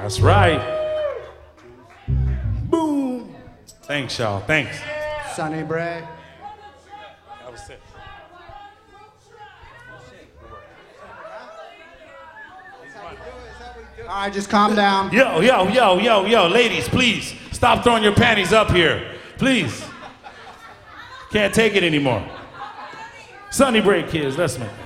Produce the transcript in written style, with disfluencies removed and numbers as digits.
That's right. Boom. Thanks, y'all. Thanks. Sonny Bray. That was it. All right, just calm down. Yo, ladies, please stop throwing your panties up here. Please. Can't take it anymore. Sonny Bray, kids, let's make it.